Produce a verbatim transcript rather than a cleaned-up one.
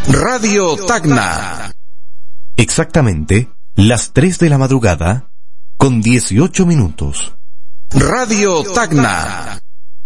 Radio Tacna. Exactamente las tres de la madrugada con dieciocho minutos. Radio Tacna.